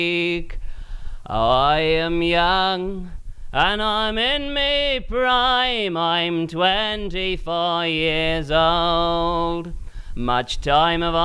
I am young and I'm in me prime. I'm 24 years old. Much time have